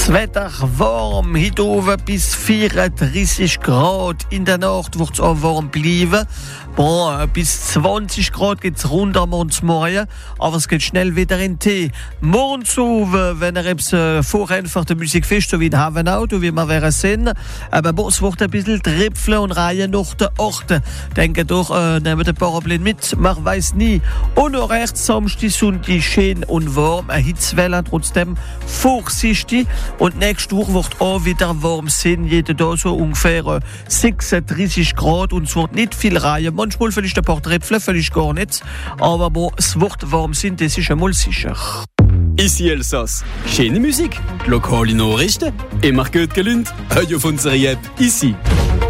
Wetter warm, heute oben bis 34 Grad. In der Nacht wird es auch warm bleiben. Bis 20 Grad geht es runter morgens morgen, aber es geht schnell wieder in den Tee. Morgens oben, wenn jetzt vorhin für die Musik fest, so wie in Havenauto, wie wir werden sehen, aber es wird ein bisschen tripfeln und reihen nach den Orten. Denke doch, nehmen den Parapluie mit, man weiß nie. Und noch rechts Samstag, Sonntag schön und warm, eine Hitzwelle trotzdem vorsichtig. Und nächste Woche wird auch wieder warm sein, jeden Tag so ungefähr 36 Grad und es wird nicht viel reihen. Manchmal vielleicht ein paar Tröpfchen, vielleicht gar nicht. Aber es wird warm sein, das ist einmal sicher. Ici Elsass. Schöne Musik, lokale Nachrichten, immer gut gelaunt, hört auf unsere App «Ici».